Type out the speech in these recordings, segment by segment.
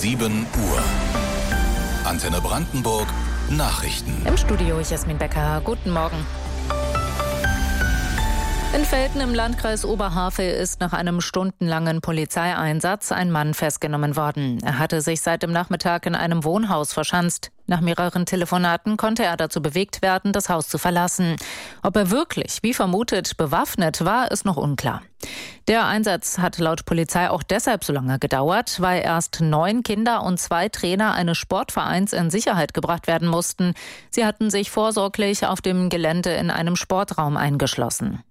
7 Uhr. Antenne Brandenburg Nachrichten. Im Studio Jasmin Becker. Guten Morgen. In Velten im Landkreis Oberhavel ist nach einem stundenlangen Polizeieinsatz ein Mann festgenommen worden. Er hatte sich seit dem Nachmittag in einem Wohnhaus verschanzt. Nach mehreren Telefonaten konnte er dazu bewegt werden, das Haus zu verlassen. Ob er wirklich, wie vermutet, bewaffnet war, ist noch unklar. Der Einsatz hat laut Polizei auch deshalb so lange gedauert, weil erst 9 Kinder und 2 Trainer eines Sportvereins in Sicherheit gebracht werden mussten. Sie hatten sich vorsorglich auf dem Gelände in einem Sportraum eingeschlossen.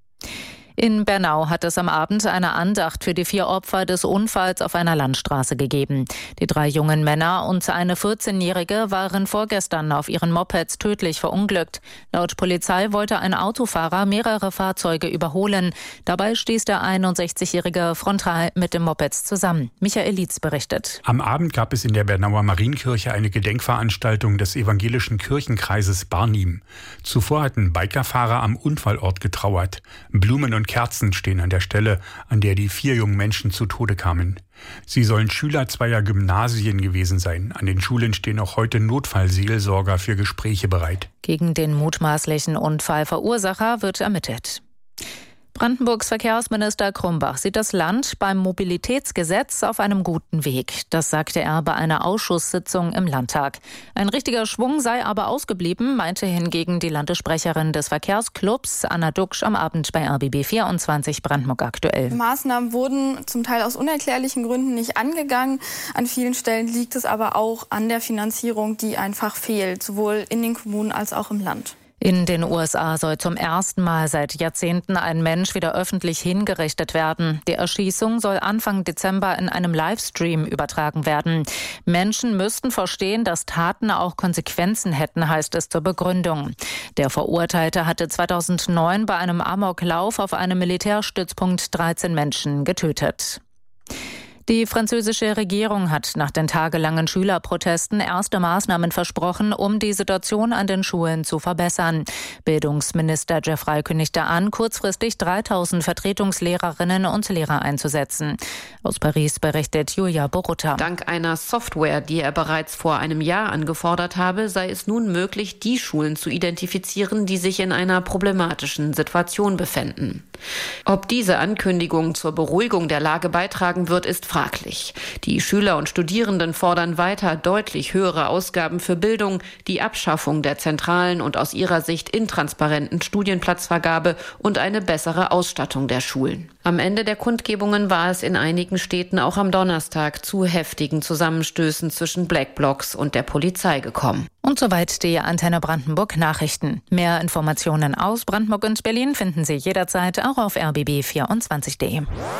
In Bernau hat es am Abend eine Andacht für die 4 Opfer des Unfalls auf einer Landstraße gegeben. Die 3 jungen Männer und eine 14-Jährige waren vorgestern auf ihren Mopeds tödlich verunglückt. Laut Polizei wollte ein Autofahrer mehrere Fahrzeuge überholen. Dabei stieß der 61-Jährige frontal mit dem Moped zusammen. Michael Lietz berichtet. Am Abend gab es in der Bernauer Marienkirche eine Gedenkveranstaltung des evangelischen Kirchenkreises Barnim. Zuvor hatten Bikerfahrer am Unfallort getrauert. Blumen und Kerzen stehen an der Stelle, an der die 4 jungen Menschen zu Tode kamen. Sie sollen Schüler 2 Gymnasien gewesen sein. An den Schulen stehen auch heute Notfallseelsorger für Gespräche bereit. Gegen den mutmaßlichen Unfallverursacher wird ermittelt. Brandenburgs Verkehrsminister Krumbach sieht das Land beim Mobilitätsgesetz auf einem guten Weg. Das sagte er bei einer Ausschusssitzung im Landtag. Ein richtiger Schwung sei aber ausgeblieben, meinte hingegen die Landessprecherin des Verkehrsclubs Anna Duksch am Abend bei RBB 24 Brandenburg aktuell. Maßnahmen wurden zum Teil aus unerklärlichen Gründen nicht angegangen. An vielen Stellen liegt es aber auch an der Finanzierung, die einfach fehlt, sowohl in den Kommunen als auch im Land. In den USA soll zum ersten Mal seit Jahrzehnten ein Mensch wieder öffentlich hingerichtet werden. Die Erschießung soll Anfang Dezember in einem Livestream übertragen werden. Menschen müssten verstehen, dass Taten auch Konsequenzen hätten, heißt es zur Begründung. Der Verurteilte hatte 2009 bei einem Amoklauf auf einem Militärstützpunkt 13 Menschen getötet. Die französische Regierung hat nach den tagelangen Schülerprotesten erste Maßnahmen versprochen, um die Situation an den Schulen zu verbessern. Bildungsminister Geoffroy kündigte an, kurzfristig 3000 Vertretungslehrerinnen und Lehrer einzusetzen. Aus Paris berichtet Julia Borutta. Dank einer Software, die er bereits vor einem Jahr angefordert habe, sei es nun möglich, die Schulen zu identifizieren, die sich in einer problematischen Situation befänden. Ob diese Ankündigung zur Beruhigung der Lage beitragen wird, ist fraglich. Die Schüler und Studierenden fordern weiter deutlich höhere Ausgaben für Bildung, die Abschaffung der zentralen und aus ihrer Sicht intransparenten Studienplatzvergabe und eine bessere Ausstattung der Schulen. Am Ende der Kundgebungen war es in einigen Städten auch am Donnerstag zu heftigen Zusammenstößen zwischen Black Blocs und der Polizei gekommen. Und soweit die Antenne Brandenburg Nachrichten. Mehr Informationen aus Brandenburg und Berlin finden Sie jederzeit auch auf rbb24.de.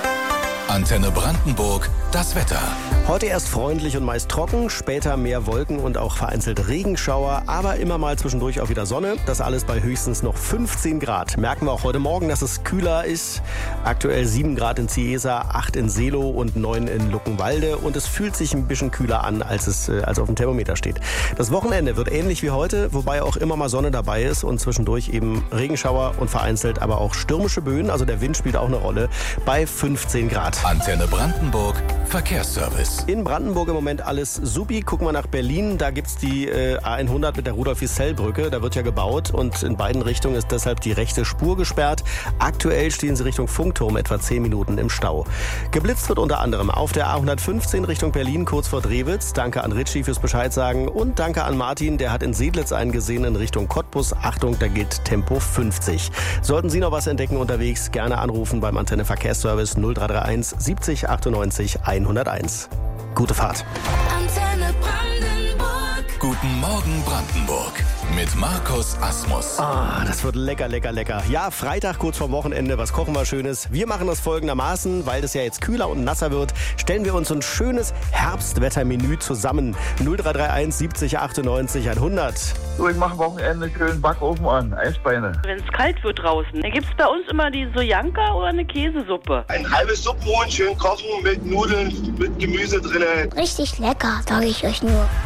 Antenne Brandenburg, das Wetter. Heute erst freundlich und meist trocken, später mehr Wolken und auch vereinzelt Regenschauer, aber immer mal zwischendurch auch wieder Sonne. Das alles bei höchstens noch 15 Grad. Merken wir auch heute Morgen, dass es kühler ist. Aktuell 7 Grad in Ciesa, 8 in Seelow und 9 in Luckenwalde. Und es fühlt sich ein bisschen kühler an, als auf dem Thermometer steht. Das Wochenende wird ähnlich wie heute, wobei auch immer mal Sonne dabei ist und zwischendurch eben Regenschauer und vereinzelt aber auch stürmische Böen. Also der Wind spielt auch eine Rolle bei 15 Grad. Antenne Brandenburg, Verkehrsservice. In Brandenburg im Moment alles supi. Gucken wir nach Berlin, da gibt's die A100 mit der Rudolf-Wiesel-Brücke. Da wird ja gebaut und in beiden Richtungen ist deshalb die rechte Spur gesperrt. Aktuell stehen sie Richtung Funkturm etwa 10 Minuten im Stau. Geblitzt wird unter anderem auf der A115 Richtung Berlin kurz vor Drewitz. Danke an Ritchie fürs Bescheid sagen und danke an Martin, der hat in Sedlitz eingesehen in Richtung Cottbus. Achtung, da geht Tempo 50. Sollten Sie noch was entdecken unterwegs, gerne anrufen beim Antenne Verkehrsservice 0331 70 98 101. Gute Fahrt. Antenne Brandenburg. Guten Morgen Brandenburg. Mit Markus Asmus. Das wird lecker, lecker, lecker. Ja, Freitag kurz vorm Wochenende. Was kochen wir Schönes? Wir machen das folgendermaßen, weil es ja jetzt kühler und nasser wird, stellen wir uns ein schönes Herbstwettermenü zusammen. 0331 70 98 100. So, ich mache Wochenende schön Backofen an, Eisbeine. Wenn es kalt wird draußen, dann gibt es bei uns immer die Sojanka oder eine Käsesuppe. Ein halbes Suppenhuhn schön kochen mit Nudeln, mit Gemüse drin. Richtig lecker, sage ich euch nur.